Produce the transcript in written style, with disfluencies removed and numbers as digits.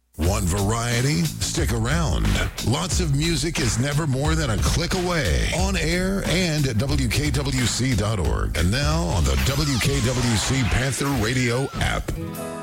Want variety? Stick around. Lots of music is never more than a click away. On air and at WKWC.org. And now on the WKWC Panther Radio app.